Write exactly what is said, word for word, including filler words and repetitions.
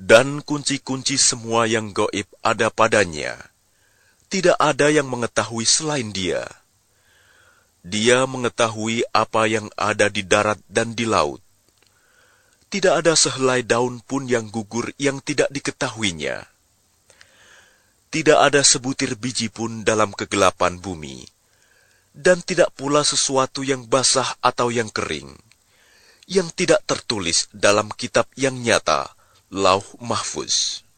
dan kunci-kunci semua yang gaib ada padanya. Tidak ada yang mengetahui selain Dia. Dia mengetahui apa yang ada di darat dan di laut. Tidak ada sehelai daun pun yang gugur yang tidak diketahuinya. Tidak ada sebutir biji pun dalam kegelapan bumi, dan tidak pula sesuatu yang basah atau yang kering, yang tidak tertulis dalam kitab yang nyata, Lauh Mahfuz.